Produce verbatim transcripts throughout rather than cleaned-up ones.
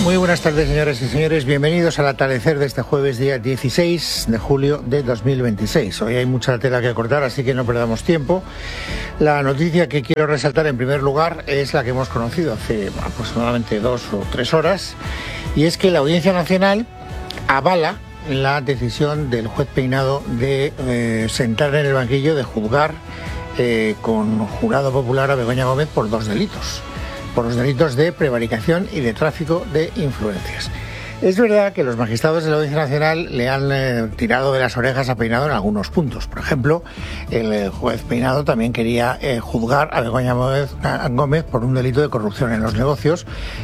Muy buenas tardes, señoras y señores. Bienvenidos al atardecer de este jueves, día dieciséis de julio de dos mil veintiséis. Hoy hay mucha tela que cortar, así que no perdamos tiempo. La noticia que quiero resaltar en primer lugar es la que hemos conocido hace aproximadamente dos o tres horas, y es que la Audiencia Nacional avala la decisión del juez Peinado de eh, sentar en el banquillo, de juzgar eh, con jurado popular a Begoña Gómez por dos delitos. por los delitos de prevaricación y de tráfico de influencias. Es verdad que los magistrados de la Audiencia Nacional le han eh, tirado de las orejas a Peinado en algunos puntos. Por ejemplo, el eh, juez Peinado también quería eh, juzgar a Begoña Gómez, a Gómez por un delito de corrupción en los negocios,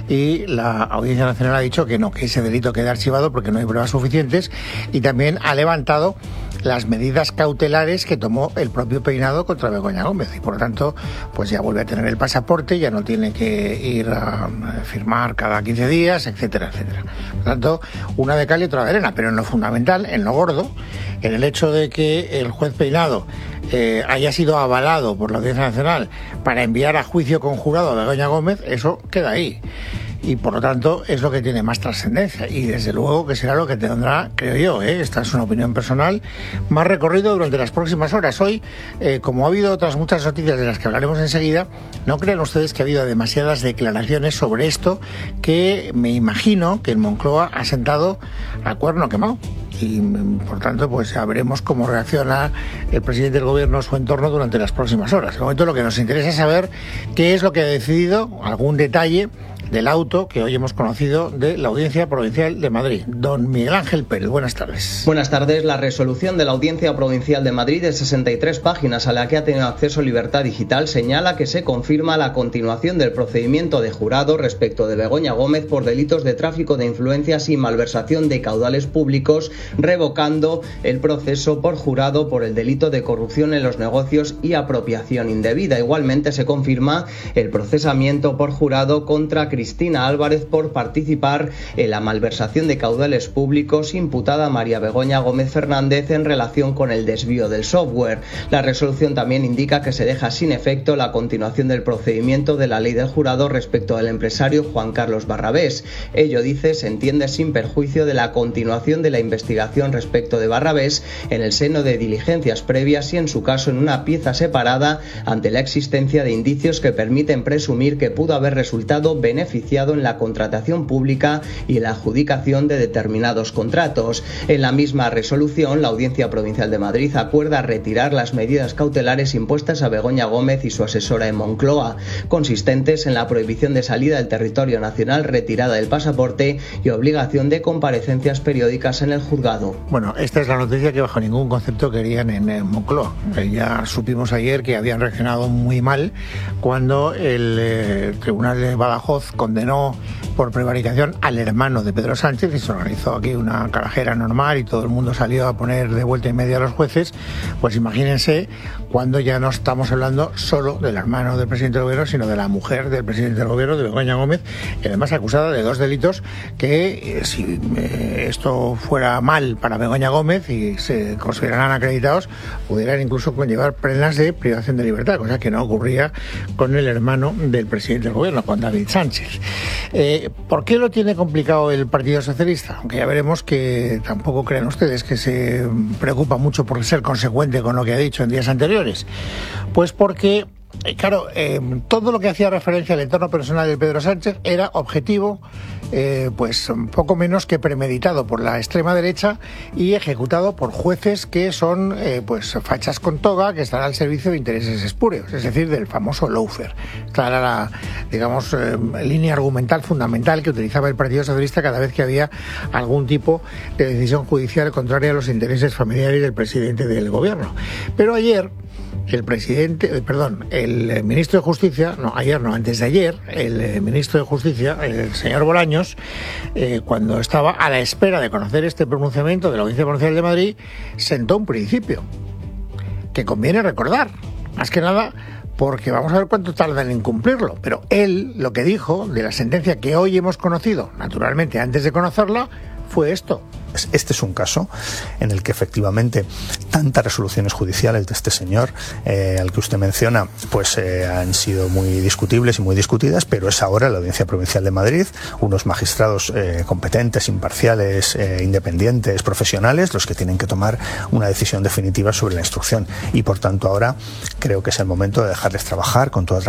y la Audiencia Nacional ha dicho que no, que ese delito queda archivado porque no hay pruebas suficientes, y también ha levantado las medidas cautelares que tomó el propio Peinado contra Begoña Gómez, y por lo tanto pues ya vuelve a tener el pasaporte, ya no tiene que ir a firmar cada quince días, etcétera, etcétera. Por lo tanto, una de cal y otra de arena, pero en lo fundamental, en lo gordo, en el hecho de que el juez Peinado eh, haya sido avalado por la Audiencia Nacional para enviar a juicio con jurado a Begoña Gómez, eso queda ahí. Y por lo tanto es lo que tiene más trascendencia, y desde luego que será lo que tendrá, creo yo, ¿eh? esta es una opinión personal, más recorrido durante las próximas horas. Hoy, eh, como ha habido otras muchas noticias de las que hablaremos enseguida, no crean ustedes que ha habido demasiadas declaraciones sobre esto, que me imagino que en Moncloa ha sentado a cuerno quemado. Y por tanto pues ya veremos cómo reacciona el presidente del gobierno o su entorno durante las próximas horas. De momento lo que nos interesa es saber qué es lo que ha decidido, algún detalle del auto que hoy hemos conocido de la Audiencia Provincial de Madrid. Don Miguel Ángel Pérez, buenas tardes. Buenas tardes. La resolución de la Audiencia Provincial de Madrid, de sesenta y tres páginas, a la que ha tenido acceso Libertad Digital, señala que se confirma la continuación del procedimiento de jurado respecto de Begoña Gómez por delitos de tráfico de influencias y malversación de caudales públicos, revocando el proceso por jurado por el delito de corrupción en los negocios y apropiación indebida. Igualmente se confirma el procesamiento por jurado contra Cristina Álvarez por participar en la malversación de caudales públicos imputada a María Begoña Gómez Fernández en relación con el desvío del software. La resolución también indica que se deja sin efecto la continuación del procedimiento de la ley del jurado respecto al empresario Juan Carlos Barrabés. Ello, dice, se entiende sin perjuicio de la continuación de la investigación respecto de Barrabés en el seno de diligencias previas y, en su caso, en una pieza separada, ante la existencia de indicios que permiten presumir que pudo haber resultado beneficiado en la contratación pública y la adjudicación de determinados contratos. En la misma resolución, la Audiencia Provincial de Madrid acuerda retirar las medidas cautelares impuestas a Begoña Gómez y su asesora en Moncloa, consistentes en la prohibición de salida del territorio nacional, retirada del pasaporte y obligación de comparecencias periódicas en el juzgado. Bueno, esta es la noticia que bajo ningún concepto querían en, en Moncloa. Eh, ya supimos ayer que habían reaccionado muy mal cuando el eh, Tribunal de Badajoz condenó por prevaricación al hermano de Pedro Sánchez, y se organizó aquí una carajera normal y todo el mundo salió a poner de vuelta y media a los jueces. Pues imagínense cuando ya no estamos hablando solo del hermano del presidente del gobierno, sino de la mujer del presidente del gobierno, de Begoña Gómez, y además acusada de dos delitos que, eh, si eh, esto fuera mal para Begoña Gómez y se consideraran acreditados, pudieran incluso conllevar penas de privación de libertad, cosa que no ocurría con el hermano del presidente del gobierno, con David Sánchez. Eh, ¿Por qué lo tiene complicado el Partido Socialista? Aunque ya veremos que tampoco crean ustedes que se preocupa mucho por ser consecuente con lo que ha dicho en días anteriores. Pues porque, claro, eh, todo lo que hacía referencia al entorno personal de Pedro Sánchez era objetivo, eh, pues poco menos que premeditado por la extrema derecha y ejecutado por jueces que son eh, pues fachas con toga, que están al servicio de intereses espurios, es decir, del famoso lawfare. Esta era la, digamos, eh, línea argumental fundamental que utilizaba el Partido Socialista cada vez que había algún tipo de decisión judicial contraria a los intereses familiares del presidente del gobierno. Pero ayer el presidente, perdón, el ministro de Justicia, no, ayer no, antes de ayer, el ministro de Justicia, el señor Bolaños, eh, cuando estaba a la espera de conocer este pronunciamiento de la Audiencia Provincial de Madrid, sentó un principio que conviene recordar, más que nada porque vamos a ver cuánto tardan en cumplirlo. Pero él lo que dijo de la sentencia que hoy hemos conocido, naturalmente antes de conocerla, fue esto. Este es un caso en el que efectivamente tantas resoluciones judiciales de este señor, eh, al que usted menciona, pues eh, han sido muy discutibles y muy discutidas, pero es ahora la Audiencia Provincial de Madrid, unos magistrados eh, competentes, imparciales, eh, independientes, profesionales, los que tienen que tomar una decisión definitiva sobre la instrucción. Y por tanto ahora creo que es el momento de dejarles trabajar con toda